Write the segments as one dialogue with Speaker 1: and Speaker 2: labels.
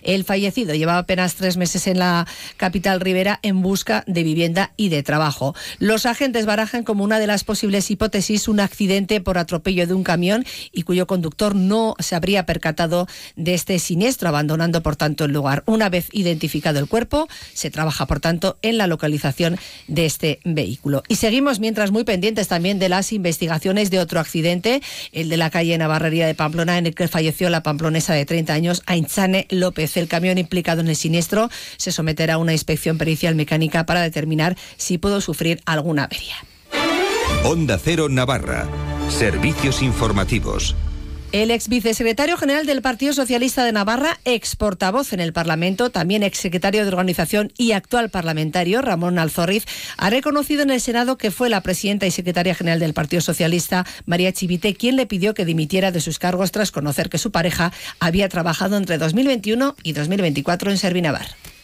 Speaker 1: El fallecido llevaba apenas 3 meses en la capital ribera en busca de vivienda y de trabajo. Los agentes barajan como una de las posibles hipótesis un accidente por atropello de un camión y cuyo conductor no se habría percatado de este siniestro, abandonando por tanto el lugar. Una vez identificado el cuerpo, se trabaja por tanto en la localización de este vehículo. Y seguimos mientras muy pendientes también de las investigaciones de otro accidente, el de la calle Navarrería de Pamplona, en el que falleció la pamplonesa de 30 años, Aintzane López. El camión implicado en el siniestro se someterá a una inspección pericial mecánica para determinar si pudo sufrir alguna avería.
Speaker 2: Onda Cero Navarra. Servicios informativos.
Speaker 1: El ex vicesecretario general del Partido Socialista de Navarra, ex portavoz en el Parlamento, también ex secretario de organización y actual parlamentario, Ramón Alzorriz, ha reconocido en el Senado que fue la presidenta y secretaria general del Partido Socialista, María Chivite, quien le pidió que dimitiera de sus cargos tras conocer que su pareja había trabajado entre 2021 y 2024 en Servinavar.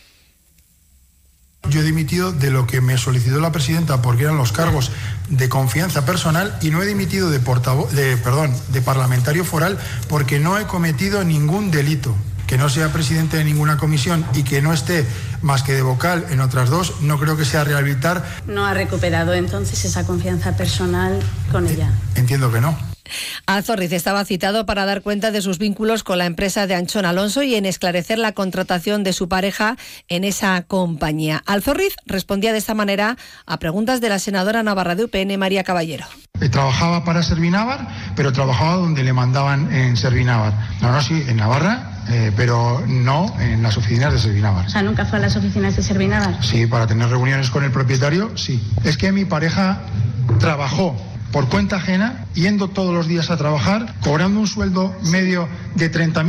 Speaker 3: Yo he dimitido de lo que me solicitó la presidenta porque eran los cargos de confianza personal y no he dimitido de parlamentario foral porque no he cometido ningún delito. Que no sea presidente de ninguna comisión y que no esté más que de vocal en otras dos, no creo que sea rehabilitar.
Speaker 4: ¿No ha recuperado entonces esa confianza personal con ella?
Speaker 3: Entiendo que no.
Speaker 1: Alzorriz estaba citado para dar cuenta de sus vínculos con la empresa de Anchón Alonso y en esclarecer la contratación de su pareja en esa compañía. Alzorriz respondía de esta manera a preguntas de la senadora navarra de UPN, María Caballero.
Speaker 3: Trabajaba para Servinavar, pero trabajaba donde le mandaban en Servinavar. No, sí, en Navarra, pero no en las oficinas de Servinavar.
Speaker 4: O sea, ¿nunca fue a las oficinas de Servinavar?
Speaker 3: Sí, para tener reuniones con el propietario, sí. Es que mi pareja trabajó por cuenta ajena, yendo todos los días a trabajar, cobrando un sueldo medio de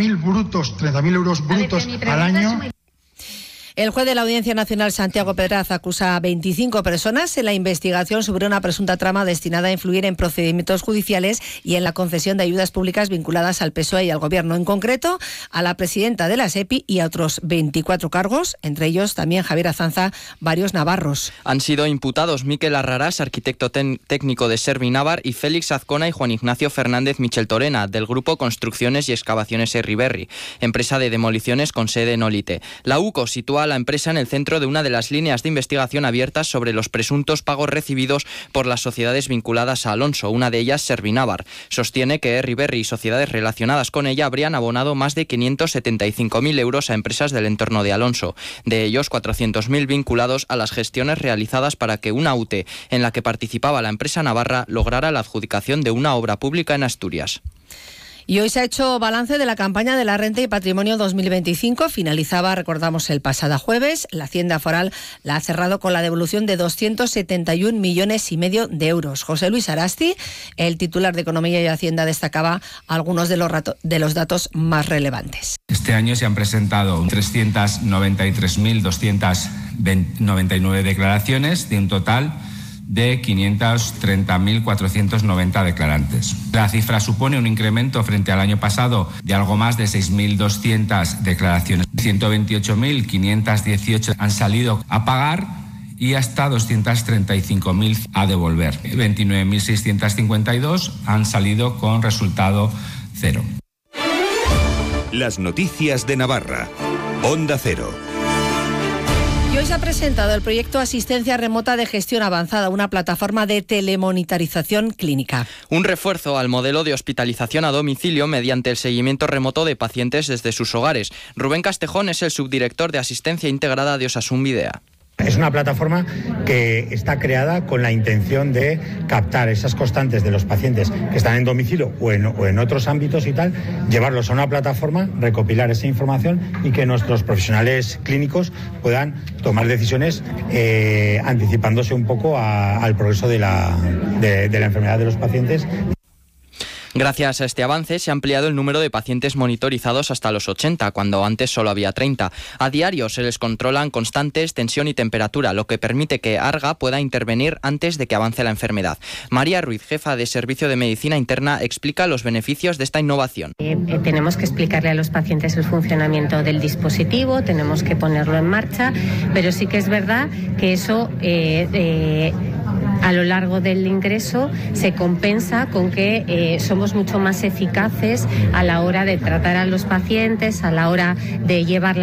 Speaker 3: 30.000 euros brutos al año.
Speaker 1: El juez de la Audiencia Nacional, Santiago Pedraz, acusa a 25 personas en la investigación sobre una presunta trama destinada a influir en procedimientos judiciales y en la concesión de ayudas públicas vinculadas al PSOE y al Gobierno, en concreto a la presidenta de la SEPI y a otros 24 cargos, entre ellos también Javier Azanza, varios navarros.
Speaker 5: Han sido imputados Miquel Arrarás, arquitecto técnico de Servinavar, y Félix Azcona y Juan Ignacio Fernández Michel Torena, del grupo Construcciones y Excavaciones Erriberri, empresa de demoliciones con sede en Olite. La UCO sitúa a la empresa en el centro de una de las líneas de investigación abiertas sobre los presuntos pagos recibidos por las sociedades vinculadas a Alonso, una de ellas Servinavar. Sostiene que Erriberri y sociedades relacionadas con ella habrían abonado más de 575.000 euros a empresas del entorno de Alonso, de ellos 400.000 vinculados a las gestiones realizadas para que una UTE en la que participaba la empresa navarra lograra la adjudicación de una obra pública en Asturias.
Speaker 1: Y hoy se ha hecho balance de la campaña de la Renta y Patrimonio 2025. Finalizaba, recordamos, el pasado jueves. La Hacienda Foral la ha cerrado con la devolución de 271,5 millones de euros. José Luis Arasti, el titular de Economía y Hacienda, destacaba algunos de los datos más relevantes.
Speaker 6: Este año se han presentado 393.299 declaraciones de un total de 530.490 declarantes. La cifra supone un incremento frente al año pasado de algo más de 6.200 declaraciones. 128.518 han salido a pagar y hasta 235.000 a devolver. 29.652 han salido con resultado cero.
Speaker 2: Las noticias de Navarra. Onda Cero.
Speaker 1: Y hoy se ha presentado el proyecto Asistencia Remota de Gestión Avanzada, una plataforma de telemonitorización clínica.
Speaker 5: Un refuerzo al modelo de hospitalización a domicilio mediante el seguimiento remoto de pacientes desde sus hogares. Rubén Castejón es el subdirector de Asistencia Integrada de Osasun Bidea.
Speaker 7: Es una plataforma que está creada con la intención de captar esas constantes de los pacientes que están en domicilio o en otros ámbitos y tal, llevarlos a una plataforma, recopilar esa información y que nuestros profesionales clínicos puedan tomar decisiones anticipándose un poco al progreso de la enfermedad de los pacientes.
Speaker 5: Gracias a este avance se ha ampliado el número de pacientes monitorizados hasta los 80, cuando antes solo había 30. A diario se les controlan constantes, tensión y temperatura, lo que permite que ARGA pueda intervenir antes de que avance la enfermedad. María Ruiz, jefa de Servicio de Medicina Interna, explica los beneficios de esta innovación.
Speaker 8: Tenemos que explicarle a los pacientes el funcionamiento del dispositivo, tenemos que ponerlo en marcha, pero sí que es verdad que eso a lo largo del ingreso se compensa con que somos mucho más eficaces a la hora de tratar a los pacientes, a la hora de llevar